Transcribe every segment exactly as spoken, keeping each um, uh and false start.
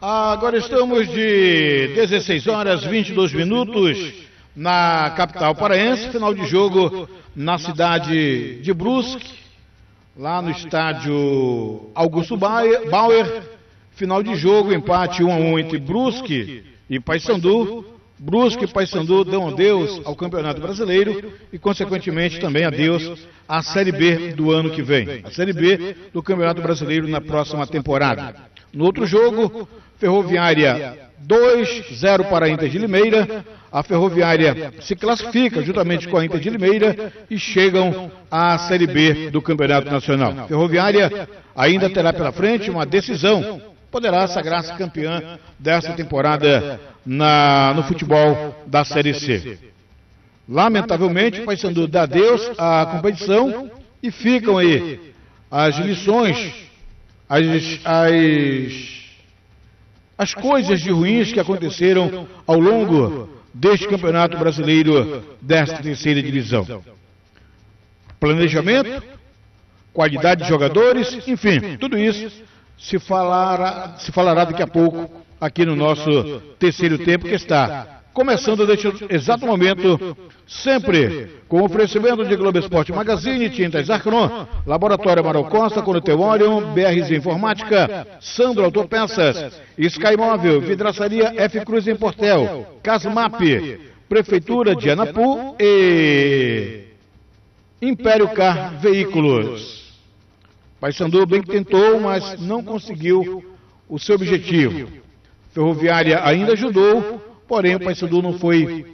Agora estamos de dezesseis horas e vinte e dois minutos na capital paraense, final de jogo na cidade de Brusque, lá no estádio Augusto Bauer, final de jogo, empate um a um entre Brusque e Paysandu. Brusque e Paysandu dão adeus ao Campeonato Brasileiro e, consequentemente, também adeus à Série B do ano que vem. A Série B do Campeonato Brasileiro na próxima temporada. No outro jogo, Ferroviária dois a zero para a Inter de Limeira. A Ferroviária se classifica juntamente com a Inter de Limeira e chegam à Série B do Campeonato Nacional. Ferroviária ainda terá pela frente uma decisão. Poderá sagrar-se campeã dessa temporada na, no futebol da Série C. Lamentavelmente, o Paysandu dá adeus à competição e ficam aí as lições, as, as, as coisas de ruins que aconteceram ao longo deste Campeonato Brasileiro desta terceira divisão. Planejamento, qualidade de jogadores, enfim, tudo isso se falará, se falará daqui a pouco aqui no nosso terceiro tempo, que está começando neste exato momento, sempre com oferecimento de Globo Esporte Magazine, Tintas Arcron, Laboratório Amaral Costa, Conoteuorium, B R Z Informática, Sandro Autopeças, Sky Móvel, Vidraçaria F Cruz em Portel, Casmap, Prefeitura de Anapu e Império Car Veículos. Paysandu bem que tentou, mas não conseguiu o seu objetivo. Ferroviária ainda ajudou, porém o Paysandu não foi,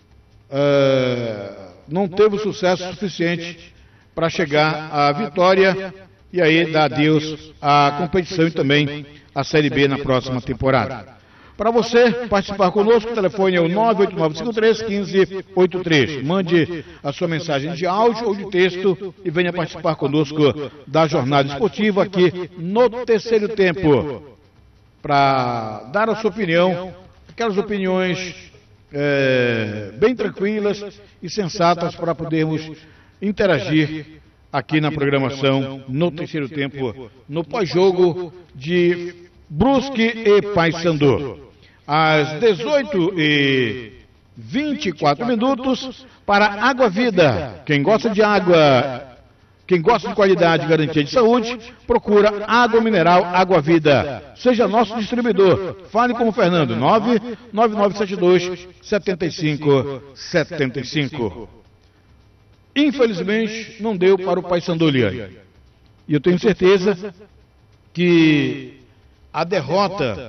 uh, não teve o sucesso suficiente para chegar à vitória e aí dar adeus à competição e também à Série B na próxima temporada. Para você participar conosco, o telefone é o nove oito nove cinco três um cinco oito três. Mande a sua mensagem de áudio ou de texto e venha participar conosco da jornada esportiva aqui no terceiro tempo, para dar a sua opinião, aquelas opiniões é, bem tranquilas e sensatas para podermos interagir aqui na programação no terceiro tempo, no pós-jogo de Brusque e Paysandu. Às dezoito e vinte e quatro minutos, para Água Vida. Quem gosta de água, quem gosta de qualidade e garantia de saúde, procura água mineral Água Vida. Seja nosso distribuidor. Fale com o Fernando, nove nove nove sete dois sete cinco sete cinco. Infelizmente, não deu para o Paysandu, Liane. E eu tenho certeza que a derrota,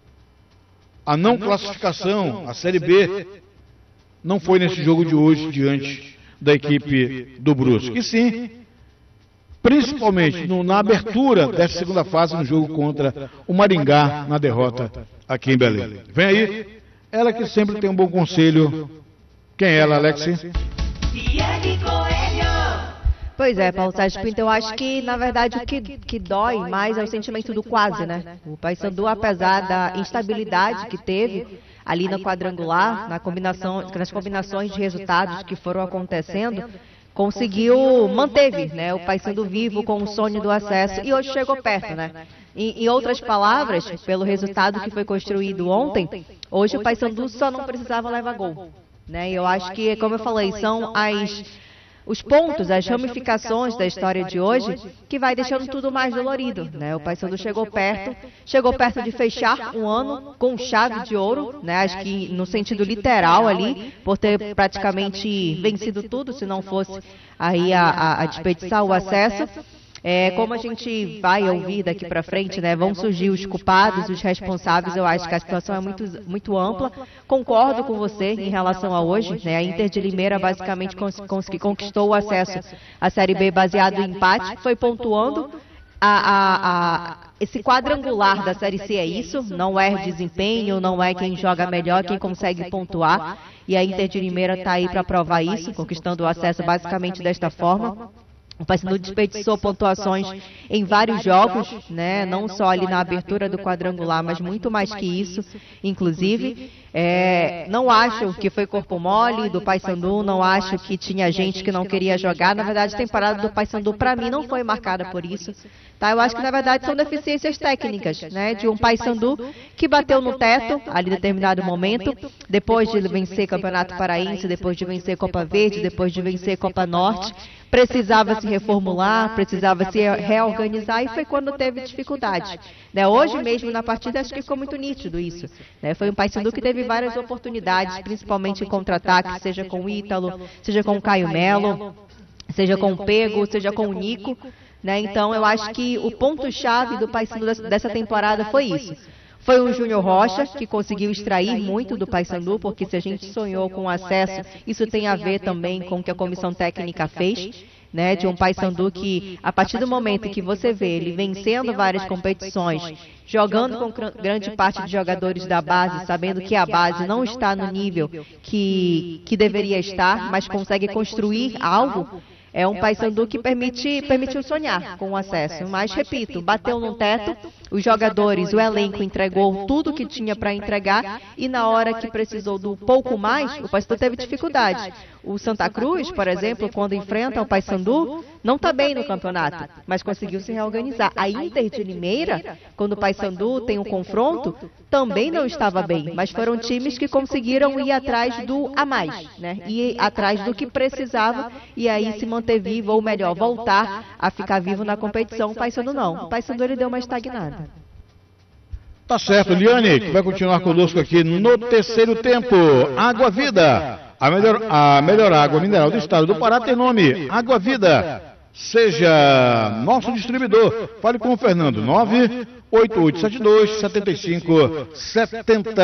a não classificação, a Série B, não foi nesse jogo de hoje diante da equipe do Brusque. E sim, principalmente no, na abertura dessa segunda fase no jogo contra o Maringá, na derrota aqui em Belém. Vem aí, ela que sempre tem um bom conselho. Quem é ela, Alex? Pois é, Paulo Sérgio Pinto, eu acho que, na verdade, o que, que dói mais é o sentimento do quase, né? O Paysandu, apesar da instabilidade que teve ali na quadrangular, na combinação, nas combinações de resultados que foram acontecendo, conseguiu, manteve, né, o Paysandu vivo com o sonho do acesso e hoje chegou perto, né? Em, em outras palavras, pelo resultado que foi construído ontem, hoje o Paysandu só não precisava levar gol, né? E eu acho que, como eu falei, são as... os pontos, as ramificações da história de hoje, que vai deixando tudo mais dolorido, né? O Paysandu chegou perto, chegou perto de fechar um ano com chave de ouro, né? Acho que no sentido literal ali, por ter praticamente vencido tudo, se não fosse aí a, a, a desperdiçar o acesso. É, como a gente vai ouvir daqui para frente, né, vão surgir os culpados, os responsáveis. Eu acho que a situação é muito, muito ampla. Concordo com você em relação a hoje, né, a Inter de Limeira basicamente cons conquistou o acesso à Série B baseado em empate, foi pontuando. A, a, a, esse quadrangular da Série C é isso, não é desempenho, não é quem joga melhor, quem consegue pontuar. E a Inter de Limeira está aí para provar isso, conquistando o acesso basicamente desta forma. O Paysandu desperdiçou pontuações em vários jogos, né? Não só ali na abertura do quadrangular, mas muito mais que isso, inclusive. É, não acho que foi corpo mole do Paysandu, não acho que tinha gente que não queria jogar. Na verdade, a temporada do Paysandu, para mim, não foi marcada por isso. Tá? Eu acho que, na verdade, são deficiências técnicas, né? De um Paysandu que bateu no teto, ali em determinado momento, depois de vencer Campeonato Paraense, depois de vencer Copa Verde, depois de vencer Copa Norte. Precisava se reformular, precisava se reorganizar e foi quando teve dificuldade. Né? Hoje mesmo na partida acho que ficou muito nítido isso. Né? Foi um Paysandu que teve várias oportunidades, principalmente em contra-ataque, seja com o Ítalo, seja com o Caio Melo, seja com o Pego, seja com o Nico. Né? Então eu acho que o ponto-chave do Paysandu dessa temporada foi isso. Foi o Júnior Rocha, que conseguiu extrair muito do Paysandu, porque se a gente sonhou com acesso, isso tem a ver também com o que a comissão técnica fez, né, de um Paysandu que, a partir do momento que você vê ele vencendo várias competições, jogando com grande parte de jogadores da base, sabendo que a base não está no nível que, que deveria estar, mas consegue construir algo. É um Paysandu que permite, permitiu sonhar com o acesso. Mas, repito, bateu no teto, os jogadores, o elenco entregou tudo que tinha para entregar e na hora que precisou do pouco mais, o Paysandu teve dificuldade. O Santa Cruz, por exemplo, quando enfrenta o Paysandu, não está bem no campeonato, mas conseguiu se reorganizar. A Inter de Limeira, quando o Paysandu tem um confronto, também não estava bem, mas foram times que conseguiram ir atrás do a mais, né? Ir atrás do que precisava e aí se manter vivo, ou melhor, voltar a ficar vivo na competição. O Paysandu não. O Paysandu ele deu uma estagnada. Tá certo, Liane, que vai continuar conosco aqui no terceiro tempo. Água Vida. A melhor, a melhor água mineral do estado do Pará tem nome Água Vida. Seja nosso distribuidor. Fale com o Fernando. nove oito oito sete dois sete cinco sete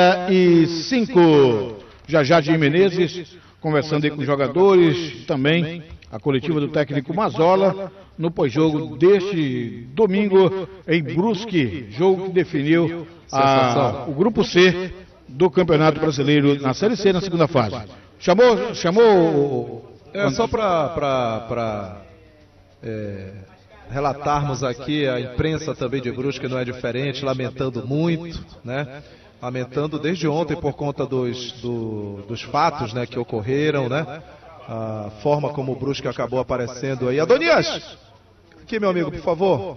cinco. Já já de Menezes, conversando aí com os jogadores, também a coletiva do técnico Mazola, no pós-jogo deste domingo em Brusque, jogo que definiu a, o Grupo C do Campeonato Brasileiro na Série C, na segunda fase. Chamou, chamou... É só para é, relatarmos aqui, a imprensa também de Brusque não é diferente, lamentando muito, né? Lamentando desde ontem por conta dos, do, dos fatos, né, que ocorreram, né? A forma como o Brusque acabou aparecendo aí. Adonias, aqui meu amigo, por favor.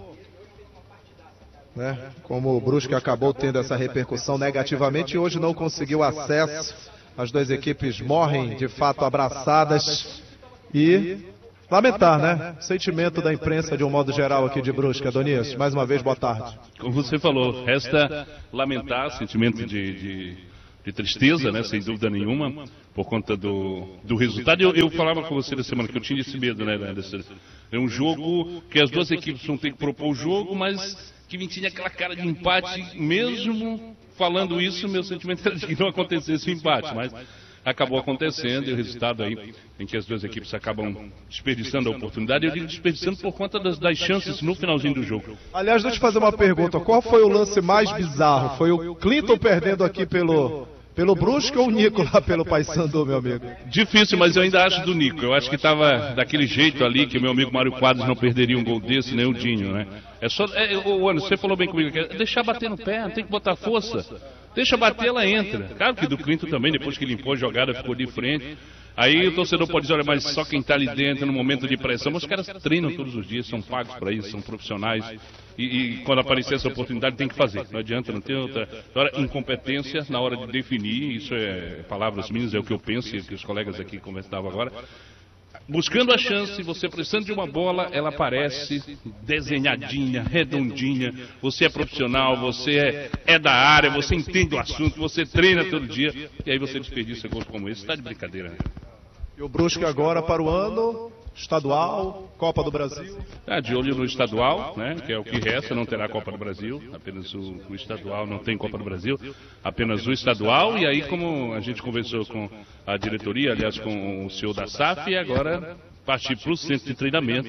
Né? Como o Brusque acabou tendo essa repercussão negativamente e hoje não conseguiu acesso. As duas equipes morrem de fato abraçadas e lamentar, né? Sentimento da imprensa de um modo geral aqui de Brusque. Adonias, mais uma vez, boa tarde. Como você falou, resta lamentar, sentimento de, de, de tristeza, né? Sem dúvida nenhuma, por conta do, do resultado. Eu, eu falava com você na semana que eu tinha esse medo, né? Desse, é um jogo que as duas equipes vão ter que propor o jogo, mas que me tinha aquela cara de empate mesmo. Falando isso, meu sentimento era de que não acontecesse o empate, mas acabou acontecendo e o resultado aí em que as duas equipes acabam desperdiçando a oportunidade. Eu digo desperdiçando por conta das, das chances no finalzinho do jogo. Aliás, deixa eu te fazer uma pergunta. Qual foi o lance mais bizarro? Foi o Clinton perdendo aqui pelo, pelo Brusque ou o Nico lá pelo Paysandu, meu amigo? Difícil, mas eu ainda acho do Nico. Eu acho que estava daquele jeito ali que o meu amigo Mário Quadros não perderia um gol desse, nem o Dinho, né? É só, é, o Anderson, você falou bem comigo, é deixar bater no pé, tem que botar força. Deixa bater, ela entra. Claro que do Clinton também, depois que limpou a jogada, ficou de frente. Aí o torcedor pode dizer, olha, mas só quem está ali dentro no momento de pressão. Mas os caras treinam todos os dias, são pagos para isso, são profissionais. E, e quando aparecer essa oportunidade tem que fazer. Não adianta, não ter outra. Agora, incompetência na hora de definir, isso é palavras minhas, é o que eu penso, e que os colegas aqui conversavam agora. Buscando a chance, você precisando de uma bola, ela aparece desenhadinha, redondinha. Você é profissional, você é, é da área, você entende o assunto, você treina todo dia. E aí você desperdiça gols como esse. Está de brincadeira, né? E o Brusque agora para o ano, estadual, Copa do Brasil. Está de olho no estadual, né? Que é o que resta, não terá Copa do Brasil. Apenas o, o estadual, não tem Copa do Brasil. Apenas o estadual. E aí, como a gente conversou com a diretoria, aliás, com o senhor da S A F, e agora partir para o centro de treinamento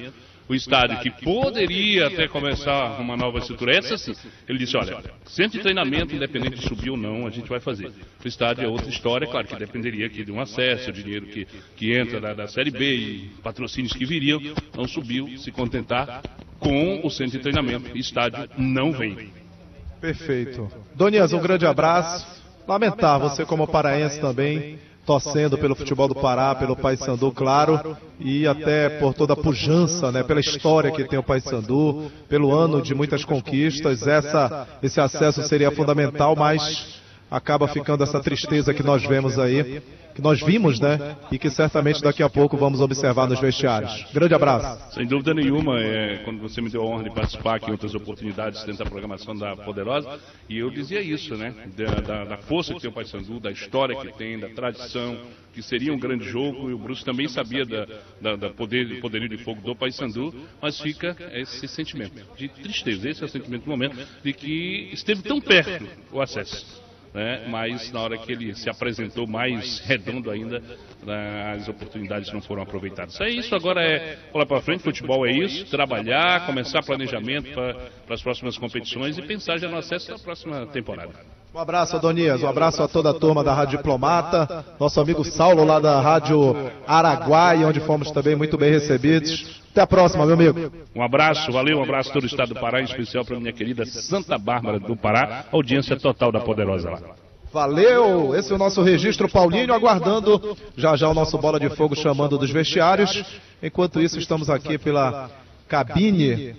o estádio que poderia até começar uma nova estrutura, essa sim, ele disse, olha, centro de treinamento, independente de subir ou não, a gente vai fazer. O estádio é outra história, claro que dependeria aqui de um acesso, o dinheiro que, que entra da, da Série B e patrocínios que viriam, não subiu, se contentar com o centro de treinamento. Estádio não vem. Perfeito. Donias, um grande abraço. Lamentar, você como paraense também, torcendo pelo futebol do Pará, pelo Paysandu, claro, e até por toda a pujança, né, pela história que tem o Paysandu, pelo ano de muitas conquistas, essa, esse acesso seria fundamental, mas acaba ficando essa tristeza que nós vemos aí, que nós vimos, né, e que certamente daqui a pouco vamos observar nos vestiários. Grande abraço. Sem dúvida nenhuma, é, quando você me deu a honra de participar aqui em outras oportunidades dentro da programação da Poderosa, e eu dizia isso, né, da, da, da força que tem o Paysandu, da história que tem, da tradição, que seria um grande jogo, e o Bruce também sabia da, da, da poder, poderio de fogo do Paysandu, mas fica esse sentimento de tristeza, esse é o sentimento do momento, de que esteve tão perto o acesso. Né? Mas na hora que ele se apresentou mais redondo ainda, né, as oportunidades não foram aproveitadas. É isso, agora é olhar para frente, futebol é isso, trabalhar, começar planejamento para as próximas competições e pensar já no acesso da próxima temporada. Um abraço, Adonias, um abraço a toda a turma da Rádio Diplomata, nosso amigo Saulo lá da Rádio Araguaia, onde fomos também muito bem recebidos. Até a próxima, meu amigo. Um abraço, valeu, um abraço a todo o estado do Pará, em especial para minha querida Santa Bárbara do Pará, audiência total da Poderosa lá. Valeu, esse é o nosso registro Paulinho, aguardando já já o nosso Bola de Fogo chamando dos vestiários. Enquanto isso, estamos aqui pela cabine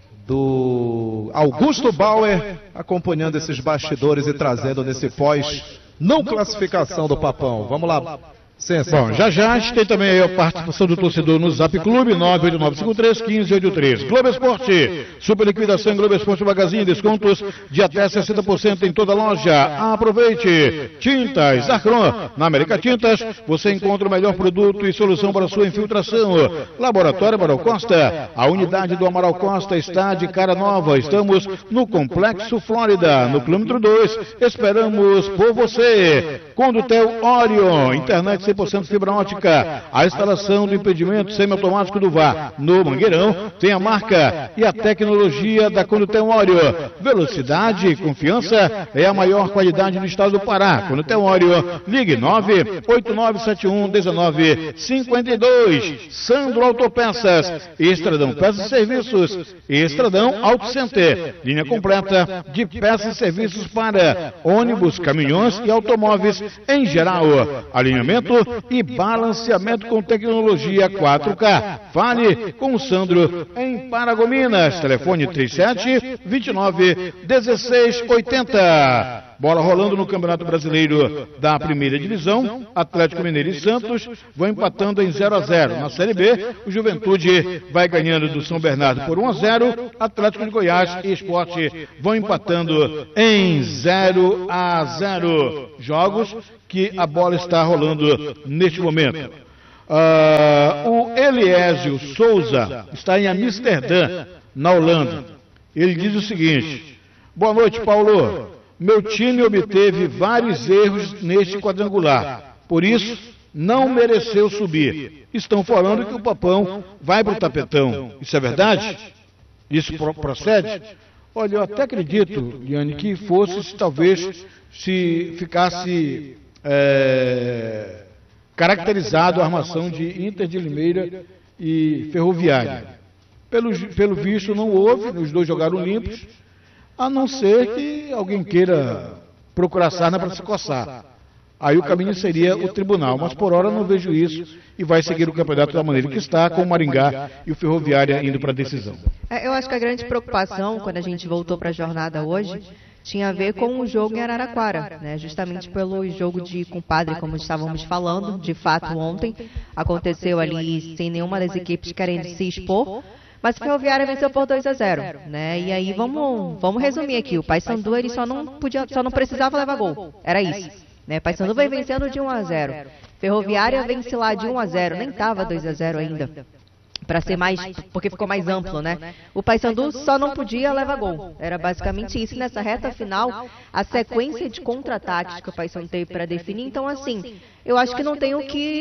do Augusto Bauer, acompanhando esses bastidores e trazendo nesse pós não classificação do Papão. Vamos lá. Bom, já já a gente tem também aí a participação do torcedor no Zap Clube, nove oito nove cinco três, um cinco oito três. Globo Esporte, super liquidação Globo Esporte Magazine, descontos de até sessenta por cento em toda loja. Aproveite! Tintas Arcron, na América Tintas, você encontra o melhor produto e solução para sua infiltração. Laboratório Amaral Costa, a unidade do Amaral Costa está de cara nova. Estamos no Complexo Flórida, no quilômetro dois. Esperamos por você. Condutel Orion, internet cem por cento fibra ótica, a instalação do impedimento semiautomático do V A R no Mangueirão tem a marca e a tecnologia da Condutel Orion. Velocidade e confiança é a maior qualidade no estado do Pará. Condutel Orion, ligue nove oito nove sete um um nove cinco dois. Sandro Autopeças, Estradão Peças e Serviços, Estradão Auto Center, linha completa de peças e serviços para ônibus, caminhões e automóveis em geral. Alinhamento e balanceamento com tecnologia quatro K. Fale com o Sandro em Paragominas. Telefone trinta e sete, vinte e nove, dezesseis, oitenta. Bola rolando no Campeonato Brasileiro da Primeira Divisão. Atlético Mineiro e Santos vão empatando em zero a zero. Na Série B, o Juventude vai ganhando do São Bernardo por um a zero. Atlético de Goiás e Sport vão empatando em zero a zero. Jogos que a bola está rolando neste momento. Uh, o Eliésio Souza está em Amsterdã, na Holanda. Ele diz o seguinte: boa noite, Paulo. Meu time obteve vários erros neste quadrangular, por isso não mereceu subir. Estão falando que o Papão vai para o tapetão. Isso é verdade? Isso procede? Olha, eu até acredito, Liane, que fosse se talvez se ficasse é, caracterizado a armação de Inter de Limeira e Ferroviária. Pelo, pelo visto não houve, os dois jogaram limpos, a não ser que alguém queira procurar sarna para se coçar. Aí o caminho seria o tribunal, mas por hora não vejo isso e vai seguir o campeonato da maneira que está, com o Maringá e o Ferroviária indo para a decisão. É, eu acho que a grande preocupação, quando a gente voltou para a jornada hoje, tinha a ver com o jogo em Araraquara, né? Justamente pelo jogo de compadre, como estávamos falando. De fato, ontem aconteceu ali sem nenhuma das equipes querendo se expor, mas o Ferroviária venceu por dois a zero, né? E aí vamos, vamos resumir aqui, o Paysandu ele só não podia, só não precisava levar gol, era isso, né? Paysandu vai vencendo de um a zero, Ferroviária vence lá de um a zero, nem estava dois a zero ainda, para ser mais, porque ficou mais amplo, né? O Paysandu só não podia levar gol, era basicamente isso. Nessa reta final, a sequência de contra-ataques que o Paysandu teve para definir, então assim, eu acho que não tem o que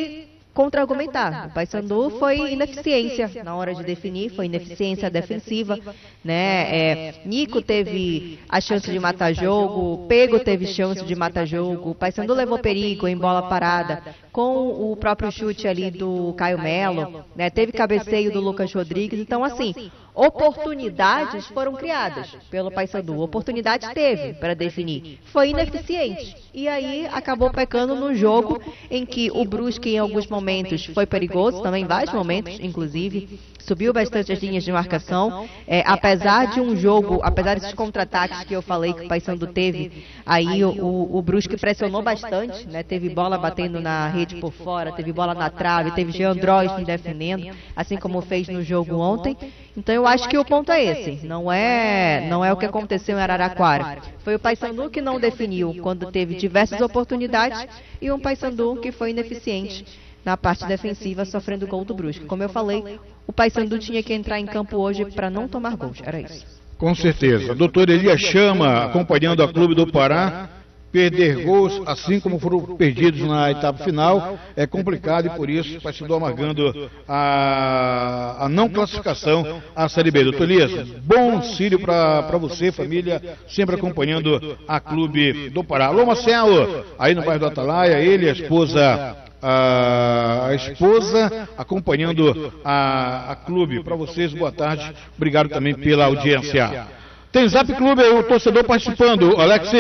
contra-argumentar. O Paysandu foi ineficiência na hora de definir, foi ineficiência defensiva, né? É, Nico teve a chance de matar jogo, Pego teve chance de matar jogo, o Paysandu levou perigo em bola parada, com o próprio chute ali do Caio Melo, né? Teve cabeceio do Lucas Rodrigues, então assim, oportunidades foram criadas pelo Paysandu, oportunidade teve para definir, foi ineficiente, e aí acabou pecando no jogo em que o Brusque em alguns momentos foi perigoso, também em vários momentos, inclusive, subiu bastante as linhas de marcação, é, apesar de um jogo, apesar desses contra-ataques que eu falei que o Paysandu teve, aí o, o, o Brusque pressionou bastante, né? Teve bola batendo na rede por fora, teve bola na trave, teve Jean Drost defendendo, assim como fez no jogo ontem. Então eu acho que o ponto é esse, não é, não é o que aconteceu em Araraquara. Foi o Paysandu que não definiu quando teve diversas oportunidades e um Paysandu que foi ineficiente na parte defensiva, sofrendo gol do Brusque. Como eu falei, o Paysandu tinha que entrar em campo hoje para não tomar gols, era isso. Com certeza. Doutor Elias Chama, acompanhando a Clube do Pará, perder gols, assim como foram perdidos na etapa final, é complicado e por isso o Paysandu amargando a, a não classificação à Série B. Doutor Elias, bom Círio para você, família, sempre acompanhando a Clube do Pará. Alô, Marcelo, aí no bairro do Atalaia, ele, a esposa... A, a esposa acompanhando a, a clube. Para vocês, boa tarde. Obrigado também pela audiência. Tem Zap Clube aí, o torcedor participando. Alex.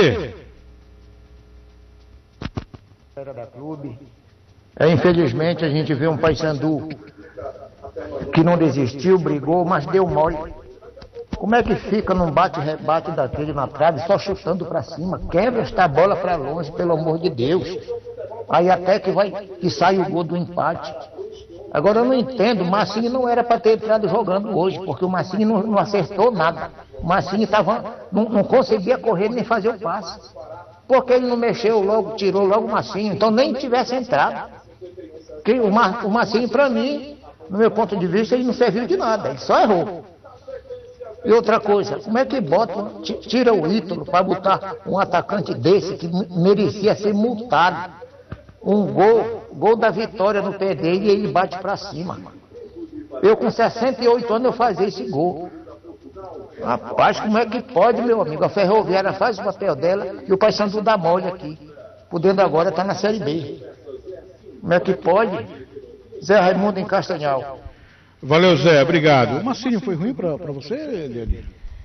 Da clube. É, infelizmente a gente vê um Paysandu que não desistiu, brigou, mas deu mole. Como é que fica num bate-rebate daquele na trave, só chutando para cima? Quebra esta bola para longe, pelo amor de Deus. Aí até que vai que sai o gol do empate. Agora eu não entendo, o Marcinho não era para ter entrado jogando hoje, porque o Marcinho não, não acertou nada. O Marcinho tava, não, não conseguia correr nem fazer o passe. Porque ele não mexeu logo, tirou logo o Marcinho, então nem tivesse entrado. Que o, Mar, o Marcinho, para mim, no meu ponto de vista, ele não serviu de nada, ele só errou. E outra coisa, como é que bota, tira o Ítalo para botar um atacante desse que merecia ser multado? Um gol, gol da vitória no pé dele e ele bate para cima. Eu com sessenta e oito anos eu fazia esse gol. Rapaz, como é que pode, meu amigo? A Ferroviária faz o papel dela e o Paysandu dá mole aqui. Podendo agora estar na Série B. Como é que pode? Zé Raimundo em Castanhal. Valeu, Zé, obrigado. O Marcinho foi ruim para você, Eliane?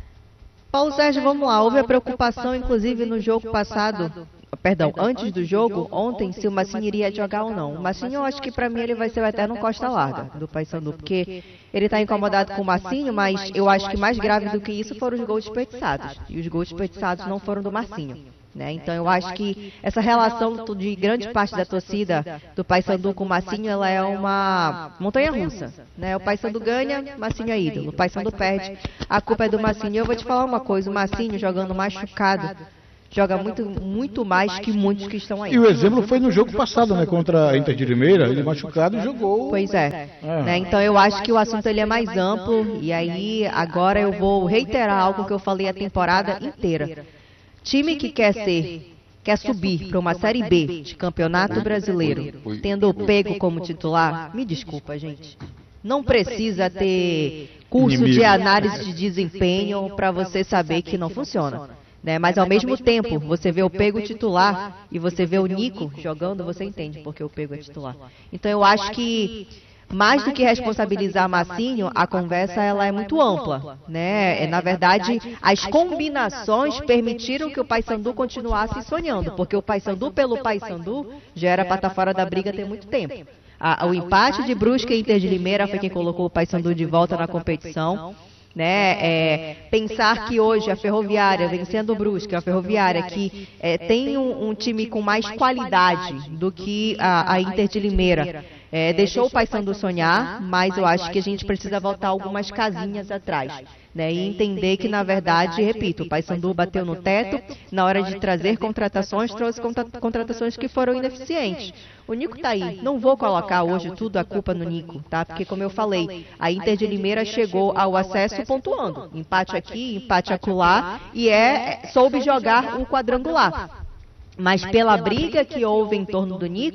Paulo Sérgio, vamos lá. Houve a preocupação, inclusive, no jogo passado, perdão, antes do jogo, ontem, se o Marcinho iria jogar ou não. O Marcinho, eu acho que para mim ele vai ser o eterno Costa Larga do Paysandu, porque ele está incomodado com o Marcinho, mas eu acho que mais grave do que isso foram os gols desperdiçados. E os gols desperdiçados não foram do Marcinho. Né? Então eu acho que essa relação de grande parte da torcida do Paysandu com o Marcinho, ela é uma montanha-russa. Né? O Paysandu ganha, Marcinho é ídolo. O Paysandu perde, a culpa é do Marcinho. E eu vou te falar uma coisa, o Marcinho jogando machucado, joga muito, muito mais que muitos que estão aí. E o exemplo foi no jogo passado, né, contra a Inter de Limeira, ele machucado jogou. Pois é. é. Né, então eu acho que o assunto ele é mais amplo, e aí agora eu vou reiterar algo que eu falei a temporada inteira. Time que quer ser, quer subir para uma Série B de Campeonato Brasileiro, tendo o Pego como titular, me desculpa, gente. Não precisa ter curso de análise de desempenho para você saber que não funciona. Né? Mas ao mesmo tempo, você vê o Pego titular e você vê o Nico jogando, você entende porque o Pego é titular. Então eu acho que mais do que responsabilizar Marcinho, a conversa ela é muito ampla, né? Na verdade, as combinações permitiram que o Paysandu continuasse sonhando, porque o Paysandu pelo Paysandu já era para estar fora da briga tem muito tempo. A, o empate de Brusque e Inter de Limeira foi quem colocou o Paysandu de volta na competição. Né, é, pensar que hoje a Ferroviária, vencendo o Brusque, a Ferroviária que é, tem um, um time com mais qualidade do que a, a Inter de Limeira, é, deixou o Paysandu sonhar, mas eu acho que a gente precisa voltar algumas casinhas atrás. Né, e entender que, na verdade, repito, o Paysandu bateu no teto, na hora de trazer contratações, trouxe contra contratações que foram ineficientes. O Nico está aí, não vou colocar hoje tudo a culpa no Nico, tá? Porque, como eu falei, a Inter de Limeira chegou ao acesso pontuando. Empate aqui, empate acolá, e é, soube jogar um quadrangular. Mas pela briga que houve em torno do Nico,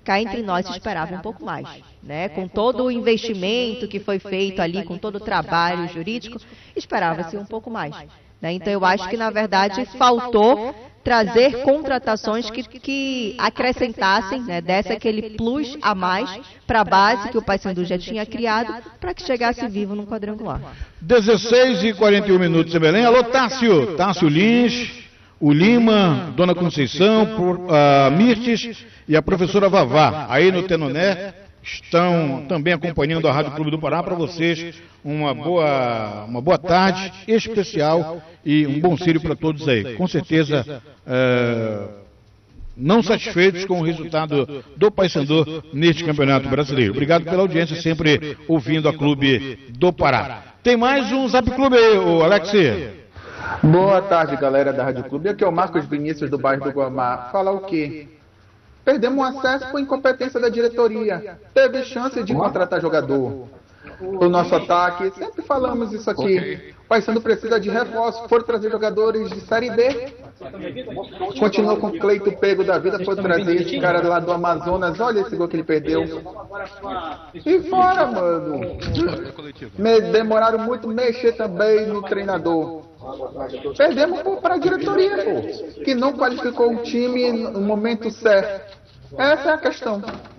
cá entre nós se esperava um pouco mais, né? Com todo o investimento que foi feito ali, com todo o trabalho jurídico, esperava-se um pouco mais, né? Então eu acho que na verdade faltou trazer contratações que, que acrescentassem, né, desse aquele plus a mais para a base que o Paysandu já tinha criado, para que chegasse vivo no quadrangular. dezesseis e quarenta e um minutos em Belém. Alô, Tássio, Tássio Lins, o Lima, Dona Conceição, por, a Mirtes e a professora Vavá, aí no Tenoné, estão também acompanhando a Rádio Clube do Pará. Para vocês, uma boa, uma boa tarde especial e um bom círio para todos aí. Com certeza, é, não satisfeitos com o resultado do Paysandu neste Campeonato Brasileiro. Obrigado pela audiência, sempre ouvindo a Clube do Pará. Tem mais um Zap Clube aí, o Alex. Boa tarde, galera da Rádio Clube. Aqui é o Marcos Vinícius, do bairro do Guamá. Falar o quê? Perdemos o acesso por incompetência da diretoria. Teve chance de contratar jogador. O nosso ataque, sempre falamos isso aqui. O Paysandu precisa de reforço. Foram trazer jogadores de Série B. Continuou com o Cleito Pego da vida. Foi trazer esse cara lá do Amazonas. Olha esse gol que ele perdeu. E fora, mano. Me demoraram muito mexer também no treinador. Perdemos para a diretoria, pô, que não qualificou o time no momento certo. Essa é a questão.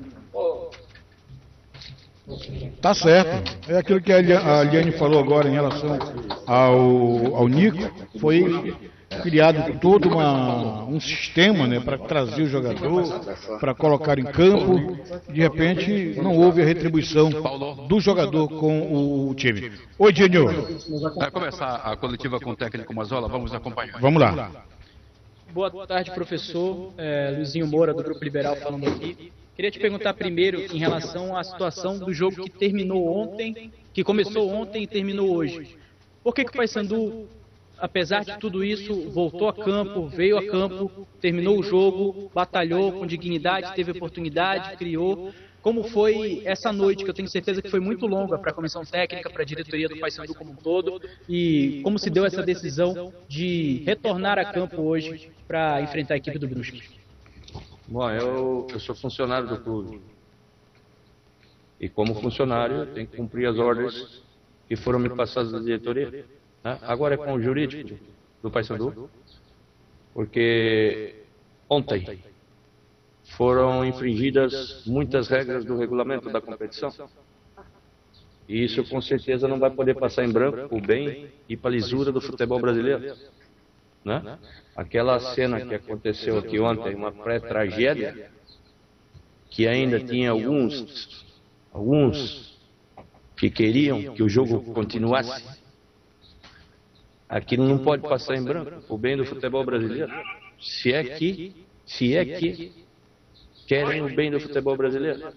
Tá certo. É aquilo que a Liane falou agora em relação ao, ao Nico. Foi criado todo uma, um sistema, né, para trazer o jogador, para colocar em campo. De repente, não houve a retribuição do jogador com o time. Oi, Dinho. Vai começar a coletiva com o técnico Mazola, vamos acompanhar. Vamos lá. Boa tarde, professor. É, Luizinho Moura, do Grupo Liberal, falando aqui. Queria te perguntar primeiro em relação à situação do jogo que terminou ontem, que começou ontem e terminou hoje. Por que que o Paysandu, apesar de tudo isso, voltou a campo, veio a campo, terminou o jogo, batalhou com dignidade, teve oportunidade, criou? Como foi essa noite, que eu tenho certeza que foi muito longa para a comissão técnica, para a diretoria do Paysandu como um todo, e como se deu essa decisão de retornar a campo hoje para enfrentar a equipe do Brusque? Bom, eu, eu sou funcionário do clube. E como funcionário, eu tenho que cumprir as ordens que foram me passadas da diretoria. Né? Agora é com o jurídico do Paysandu, porque ontem foram infringidas muitas regras do regulamento da competição. E isso com certeza não vai poder passar em branco o bem e para a lisura do futebol brasileiro. Né? Aquela cena que aconteceu aqui ontem, uma pré-tragédia, que ainda tinha alguns, alguns que queriam que o jogo continuasse. Aquilo não pode passar em branco o bem do futebol brasileiro. Se é que, se é que querem o bem do futebol brasileiro.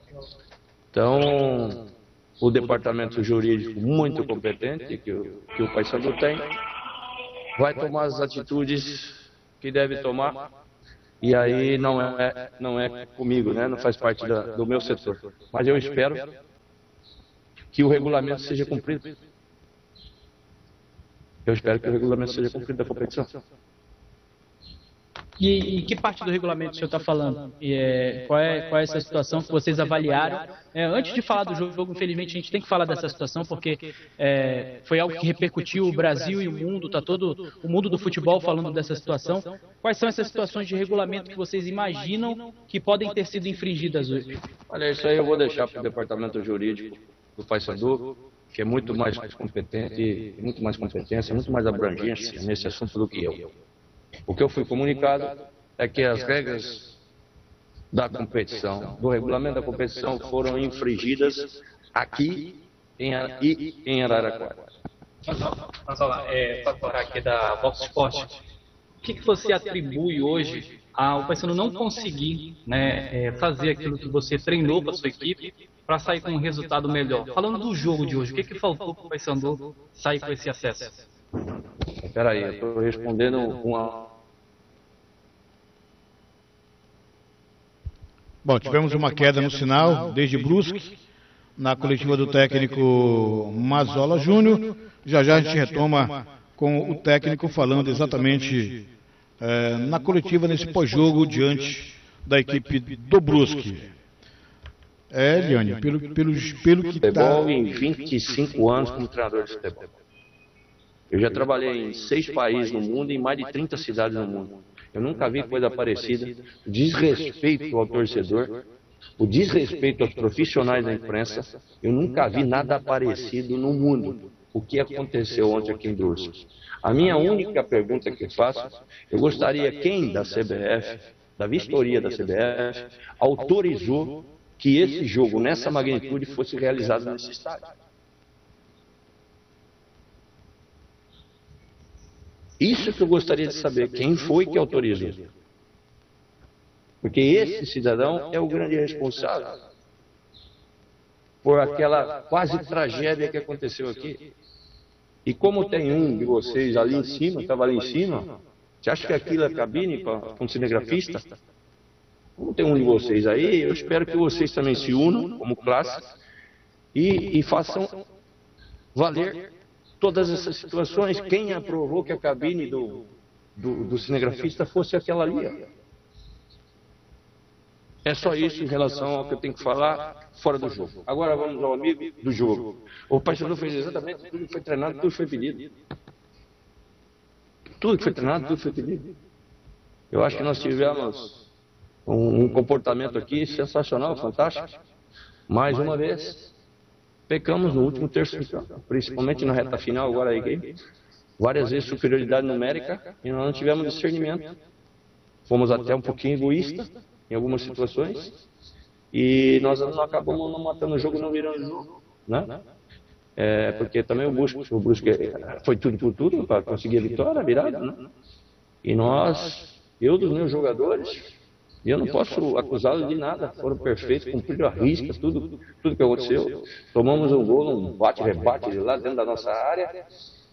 Então, o departamento jurídico muito competente que o, que o Paysandu tem, vai tomar as atitudes que deve tomar, e aí não é, não é comigo, né? Não faz parte da, do meu setor. Mas eu espero que o regulamento seja cumprido. Eu espero que o regulamento seja cumprido da competição. E, e que parte do regulamento o senhor está falando? E, é, qual, é, qual é essa situação que vocês avaliaram? É, antes de falar do jogo, infelizmente, a gente tem que falar dessa situação, porque é, foi algo que repercutiu o Brasil e o mundo, está todo o mundo do futebol falando dessa situação. Quais são essas situações de regulamento que vocês imaginam que podem ter sido infringidas hoje? Olha, isso aí eu vou deixar para o departamento jurídico do Paysandu, que é muito mais competente, muito mais competência, muito mais abrangência nesse assunto do que eu. O que eu fui comunicado é que as regras da competição, do regulamento da competição, foram infringidas aqui em, e em Araraquara. Mas olha lá, é, para aqui da Vox Sport, o que, que você atribui hoje ao Paysandu não conseguir, né, é, fazer aquilo que você treinou para a sua equipe para sair com um resultado melhor? Falando do jogo de hoje, o que, que faltou para o Paysandu sair com esse acesso? Espera aí, eu estou respondendo uma... Bom, tivemos uma queda no sinal, desde Brusque, na coletiva do técnico Mazola Júnior. Já já a gente retoma com o técnico falando exatamente é, na coletiva, nesse pós-jogo, diante da equipe do Brusque. É, Eliane, pelo, pelo, pelo que está... Futebol em vinte e cinco anos como treinador de futebol. Eu já trabalhei em seis países no mundo e em mais de trinta cidades no mundo. Eu nunca vi coisa parecida. O desrespeito ao torcedor, o desrespeito aos profissionais da imprensa, eu nunca vi nada parecido no mundo. O que aconteceu ontem aqui em Brusque. A minha única pergunta que eu faço, eu gostaria quem da C B F, da vistoria da C B F, autorizou que esse jogo, nessa magnitude, fosse realizado nesse estádio. Isso que eu gostaria de saber, quem foi que autorizou. Porque esse cidadão é o grande responsável por aquela quase tragédia que aconteceu aqui. E como tem um de vocês ali em cima, estava ali em cima, você acha que aquilo é cabine para um cinegrafista? Como tem um de vocês aí, eu espero que vocês também se unam como classe e, e façam valer todas essas situações. Quem aprovou que a cabine do, do, do cinegrafista fosse aquela ali? É só isso em relação ao que eu tenho que falar fora do jogo. Agora vamos ao amigo do jogo. O Paysandu fez exatamente tudo que foi treinado, tudo foi pedido. Tudo que foi treinado, tudo foi pedido. Eu acho que nós tivemos um, um comportamento aqui sensacional, fantástico. Mais uma vez, pecamos no último terço de campo, principalmente na reta final agora aí. Várias vezes superioridade numérica e nós não tivemos discernimento. Fomos até um pouquinho egoístas em algumas situações, e nós não acabamos não matando o jogo, não virando o jogo, né? É, porque também o Brusque, o Brusque foi tudo por tudo para conseguir a vitória, a virada, né? E nós, eu dos meus jogadores, eu não posso acusá-los de nada, foram perfeitos, cumpriram a risca, tudo, tudo que aconteceu. Tomamos um gol, um bate-rebate lá dentro da nossa área.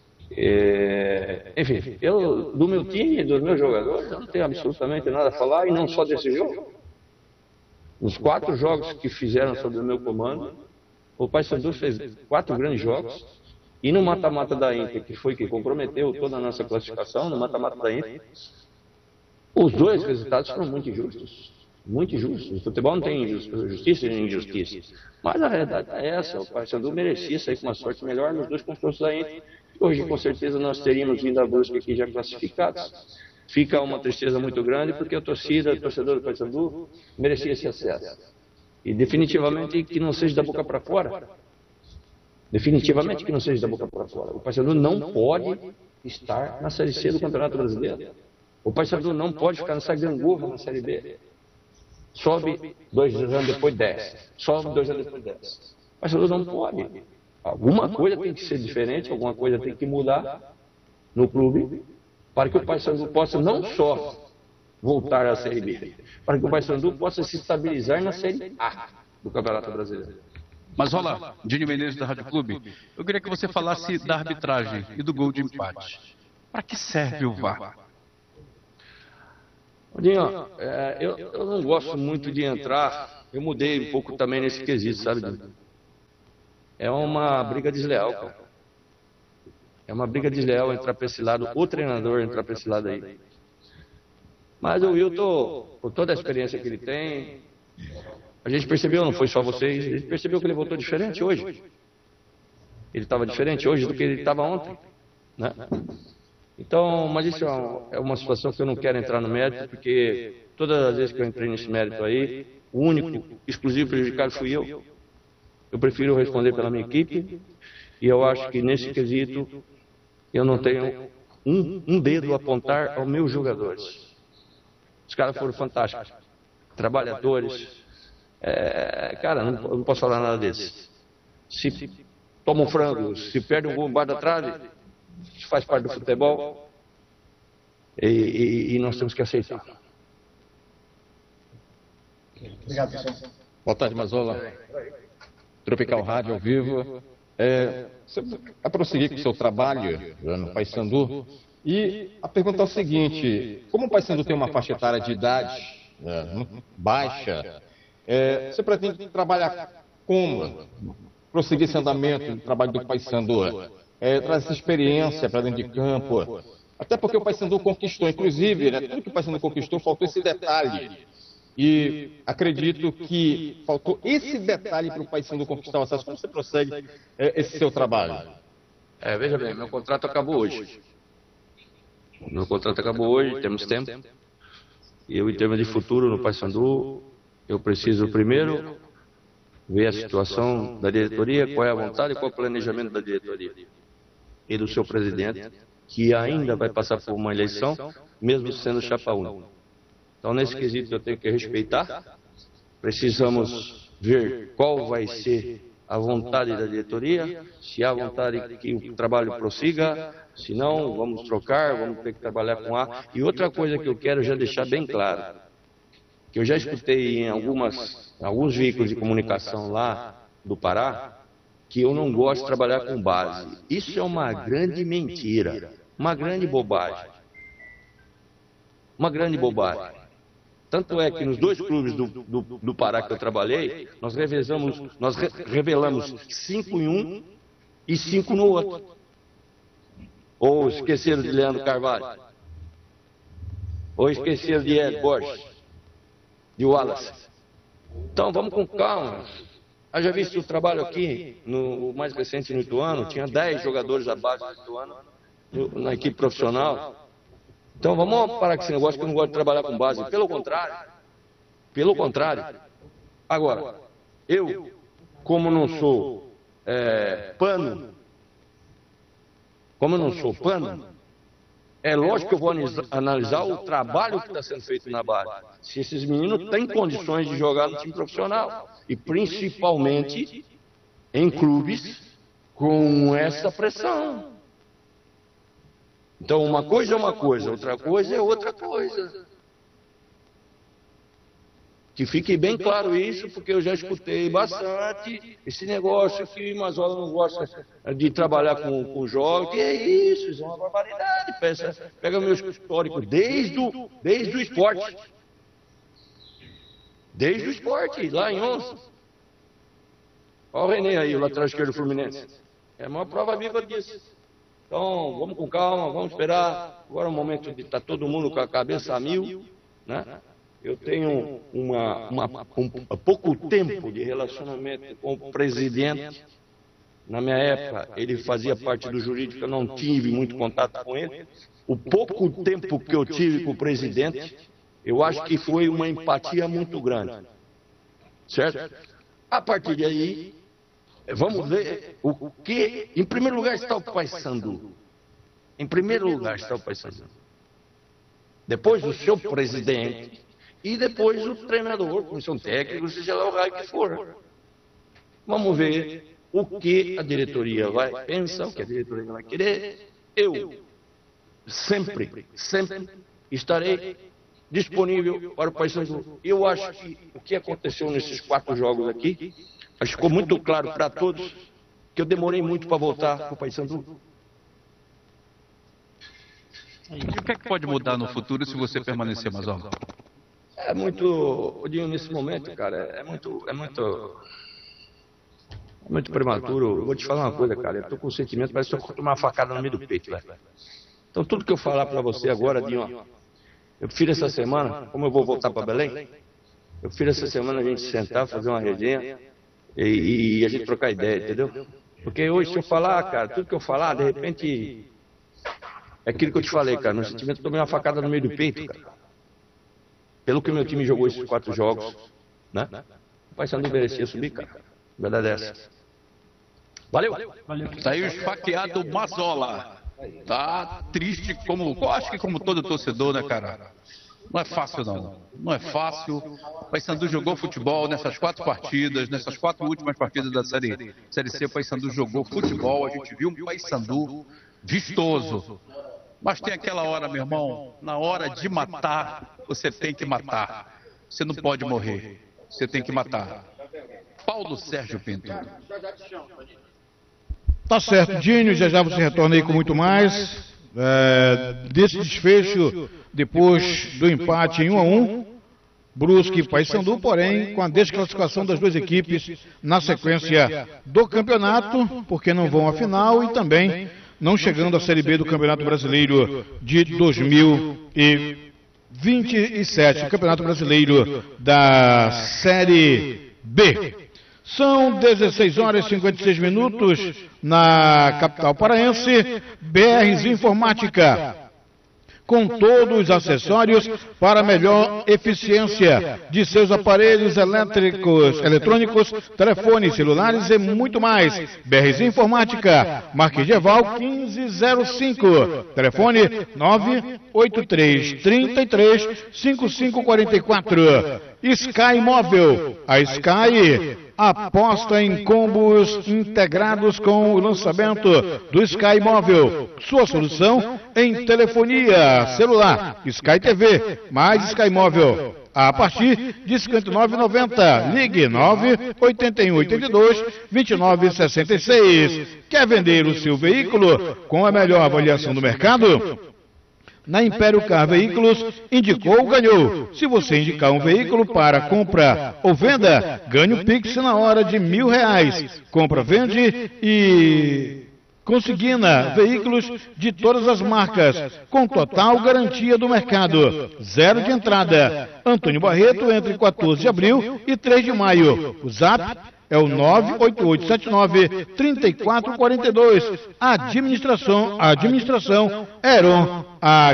É, enfim, eu, do meu time, dos meus jogadores, eu não tenho absolutamente nada a falar, e não só desse jogo. Nos quatro jogos que fizeram sob o meu comando, o Paysandu fez quatro grandes jogos, e no mata-mata da Inter, que foi que comprometeu toda a nossa classificação, no mata-mata da Inter, os dois resultados foram muito injustos. Muito injustos. O futebol não tem justiça e injustiça. Mas a realidade é essa, o Paysandu merecia sair com uma sorte melhor nos dois confrontos da Inter. Hoje, com certeza, nós teríamos vindo a Brusque aqui já classificados. Fica uma tristeza muito grande, porque a torcida, o torcedor do Paysandu, merecia esse acesso. E definitivamente que não seja da boca para fora. Definitivamente que não seja da boca para fora. O Paysandu não pode estar na Série C do Campeonato Brasileiro. O Paysandu não pode ficar nessa gangorra na Série B. Sobe dois anos depois desce. Sobe dois anos depois desce. O Paysandu não pode. Alguma coisa tem que ser diferente, alguma coisa tem que mudar no clube para que o Paysandu possa não só voltar à Série B, para que o Paysandu possa se estabilizar na Série A do Campeonato Brasileiro. Mas olha, Dinho Menezes da Rádio Clube, eu queria que você falasse da arbitragem e do gol de empate. Para que serve o V A R? Dinho, é, eu, eu não gosto muito de entrar, eu mudei um pouco também nesse quesito, sabe, Dinho? É uma briga desleal, cara. É uma briga desleal entrar para esse lado, o treinador entrar para esse lado aí. Mas o Wilton, por toda a experiência que ele tem, a gente percebeu, não foi só vocês, a gente percebeu que ele voltou diferente hoje. Ele estava diferente hoje do que ele estava ontem, né? Então, mas isso é uma situação que eu não quero entrar no mérito, porque todas as vezes que eu entrei nesse mérito aí, o único, exclusivo prejudicado fui eu. Eu prefiro responder pela minha equipe, e eu acho que nesse quesito eu não tenho um, um dedo a apontar aos meus jogadores. Os caras foram fantásticos, trabalhadores. É, cara, não, não posso falar nada desses. Se toma um frango, se perde um gol embaixo da trave, isso faz parte do futebol, e, e, e nós temos que aceitar. Obrigado, professor. Boa tarde, Mazola. Tropical Rádio ao vivo. É, você vai prosseguir com o seu trabalho no Paysandu. E a pergunta é o seguinte: como o Paysandu tem uma faixa etária de idade é, baixa, é, você pretende trabalhar como? Prosseguir esse andamento do trabalho do Paysandu? É, trazer essa experiência para dentro de campo? Até porque o Paysandu conquistou, inclusive, né, tudo que o Paysandu conquistou, faltou esse detalhe. E acredito que faltou esse detalhe para o Paysandu conquistar o acesso. Como você prossegue é, esse seu trabalho? É, veja bem, meu contrato acabou hoje. Meu contrato acabou hoje, temos tempo. E eu, em termos de futuro no Paysandu, eu preciso primeiro ver a situação da diretoria, qual é a vontade e qual é o planejamento da diretoria. E do seu presidente, que ainda vai passar por uma eleição, mesmo sendo chapa única. Então, nesse quesito, eu tenho que respeitar. Precisamos ver qual vai ser a vontade da diretoria, se há vontade que o trabalho prossiga, se não, vamos trocar, vamos ter que trabalhar com A. E outra coisa que eu quero já deixar bem claro, que eu já escutei em algumas, alguns veículos de comunicação lá do Pará, que eu não gosto de trabalhar com base. Isso é uma grande mentira, uma grande bobagem. Uma grande bobagem. Tanto é que nos dois clubes do, do, do Pará que eu trabalhei, nós revezamos, nós re, revelamos cinco em um e cinco no outro. Ou esqueceram de Leandro Carvalho. Ou esqueceram de Ed Borges, de Wallace. Então vamos com calma. Eu já visto o trabalho aqui, no mais recente no Ituano, tinha dez jogadores abaixo do Ituano, na equipe profissional. Então vamos parar com esse negócio que eu não gosto de trabalhar com base. Pelo contrário, pelo contrário. Agora, eu, como não sou é, pano, como eu não sou pano, é lógico que eu vou analisar o trabalho que está sendo feito na base. Se esses meninos têm condições de jogar no time profissional. E principalmente em clubes com essa pressão. Então, uma coisa é uma coisa, outra coisa é outra coisa. Que fique bem claro isso, porque eu já escutei bastante esse negócio que Mazola não gosta de trabalhar com, com jovens. Que é isso? Isso é uma barbaridade. Pega, pega meu histórico desde o, desde o esporte. Desde o esporte, lá em Onça. Olha o René aí, o lateral esquerdo do Fluminense. É uma prova viva disso. Então, vamos com calma, vamos esperar. Agora é o momento de estar todo mundo com a cabeça a mil, né? Eu tenho uma, uma, um, pouco tempo de relacionamento com o presidente. Na minha época, ele fazia parte do jurídico, eu não tive muito contato com ele. O pouco tempo que eu tive com o presidente, eu acho que foi uma empatia muito grande. Certo? A partir daí, vamos ver o que... Em primeiro lugar está o Paysandu. Em primeiro lugar está o Paysandu. Depois o seu presidente e depois o treinador, comissão técnica, seja lá o raio que for. Vamos ver o que a diretoria vai pensar, o que a diretoria vai querer. Eu sempre, sempre estarei disponível para o Paysandu. Eu acho que o que aconteceu nesses quatro jogos aqui, acho que ficou muito claro para todos que eu demorei muito para voltar para o Paysandu. E o que é que pode mudar no futuro se você permanecer, Mazola? É muito, Odinho, nesse momento, cara, é muito, é muito, é muito prematuro. Eu vou te falar uma coisa, cara, eu tô com o sentimento, parece que eu vou tomar uma facada no meio do peito, velho. Então tudo que eu falar para você agora, Dinho, ó, eu prefiro essa semana, como eu vou voltar para Belém, eu prefiro essa semana a gente sentar, fazer uma resenha e, e a gente trocar ideia, entendeu? Porque hoje se eu falar, cara, tudo que eu falar, de repente, é aquilo que eu te falei, cara, no sentimento eu tomei uma facada no meio do peito, cara. Pelo que o meu time jogou esses quatro jogos, né? O Paysandu merecia subir, cara. Verdade é essa. Valeu! Tá aí o esfaqueado Mazola. Tá triste como, eu acho que como todo torcedor, né, cara? Não é fácil, não. Não é fácil. O Paysandu jogou futebol nessas quatro partidas, nessas quatro últimas partidas da Série, série C, o Paysandu jogou futebol. A gente viu um Paysandu vistoso. Mas tem aquela hora, meu irmão, na hora de matar, você tem que matar. Você não pode morrer. Você tem que matar. Paulo Sérgio Pinto. Tá certo, Dinho, já já você retorna aí com muito mais. É, desse desfecho, depois do empate em um a um, Brusque e Paysandu, porém, com a desclassificação das duas equipes na sequência do campeonato, porque não vão à final e também não chegando à Série B do Campeonato Brasileiro de dois mil e vinte e sete, Campeonato Brasileiro da Série B. São dezesseis horas e cinquenta e seis minutos na capital paraense. B Rs Informática, com todos os acessórios para melhor eficiência de seus aparelhos elétricos, eletrônicos, telefones, celulares e muito mais. B Rs Informática, Marquejeval quinze zero cinco, telefone nove oito três, três três, cinco cinco quatro quatro. Sky Móvel, a Sky aposta em combos integrados com o lançamento do Sky Móvel, sua solução em telefonia celular, Sky T V, mais Sky Móvel, a partir de cinquenta e nove reais e noventa centavos. Ligue nove oito um oito dois, dois nove seis seis. Quer vender o seu veículo com a melhor avaliação do mercado? Na Império Car Veículos, indicou, ganhou. Se você indicar um veículo para compra ou venda, ganhe o Pix na hora de mil reais. Compra, vende e consigna veículos de todas as marcas, com total garantia do mercado. Zero de entrada. Antônio Barreto, entre quatorze de abril e três de maio. O Zap é o nove oito oito sete nove, três quatro quatro dois. Administração, administração Heron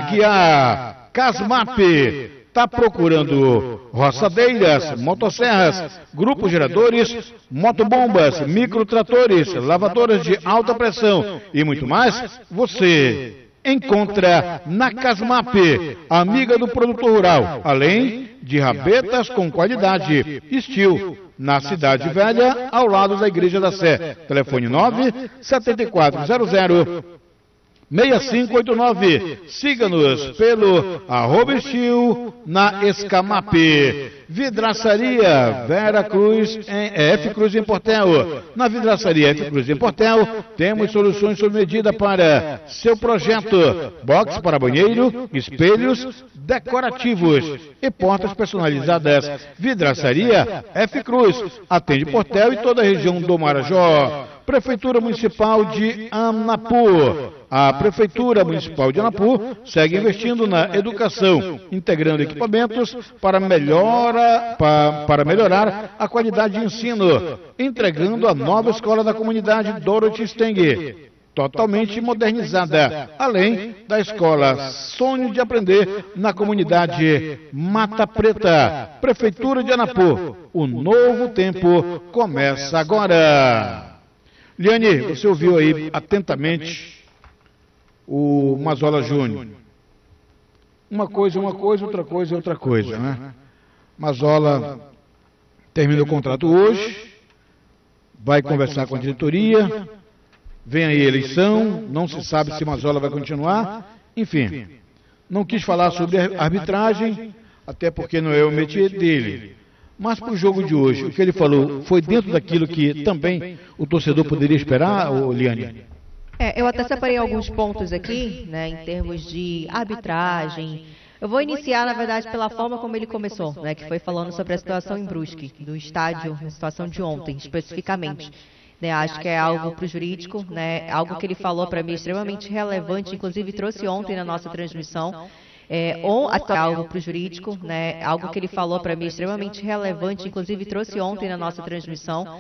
Aguiar. Casmap. Está procurando roçadeiras, motosserras, grupos geradores, motobombas, microtratores, lavadoras de alta pressão e muito mais? Você encontra na Casmap, amiga do produtor rural, além de rabetas com qualidade, estilo, na Cidade Velha, ao lado da Igreja da Sé. Telefone nove sete quatro zero zero, seis cinco oito nove. Siga-nos pelo arroba estilo na Escamap. Vidraçaria Vera Cruz, em, é, F Cruz em Portel. Na Vidraçaria F Cruz em Portel, temos soluções sob medida para seu projeto. Box para banheiro, espelhos decorativos e portas personalizadas. Vidraçaria F Cruz, atende Portel e toda a região do Marajó. Prefeitura Municipal de Anapu. A Prefeitura Municipal de Anapu segue investindo na educação, integrando equipamentos para, melhora, pa, para melhorar a qualidade de ensino, entregando a nova escola da comunidade Dorothy Steng, totalmente modernizada, além da escola Sonho de Aprender na comunidade Mata Preta. Prefeitura de Anapu, o novo tempo começa agora. Liane, você ouviu aí atentamente o Mazola Júnior. Uma coisa é uma coisa, outra coisa é outra coisa, né? Mazola termina o contrato hoje, vai conversar com a diretoria, vem aí a eleição, não se sabe se Mazola vai continuar, enfim. Não quis falar sobre arbitragem, até porque não é o métier dele. Mas para o jogo de hoje, o que ele falou foi dentro daquilo que também o torcedor poderia esperar, ô Liane? É, eu até separei alguns pontos aqui, né, em termos de arbitragem. Eu vou iniciar, na verdade, pela forma como ele começou, né, que foi falando sobre a situação em Brusque, do estádio, a situação de ontem, especificamente. Né, acho que é algo para o jurídico, né, algo que ele falou para mim extremamente relevante, inclusive trouxe ontem na nossa transmissão. É, ou até algo para o jurídico, né, algo que ele falou para mim extremamente relevante, inclusive trouxe ontem na nossa transmissão.